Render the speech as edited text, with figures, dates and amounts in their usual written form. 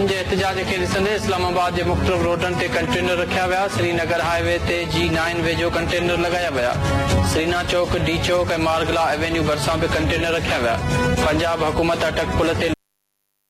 एहतजाज खे ॾिसंदे इस्लामाबाद जे मुख़्तलिफ़ रोडनि ते कंटेनर रखिया विया। श्रीनगर हाईवे ते G9 वेझो कंटेनर लॻाया विया। श्रीना चौक, डी चौक ऐं मारगला एवेन्यू भरिसां बि कंटेनर रखिया विया। पंजाब हुकूमत अटक पुल ते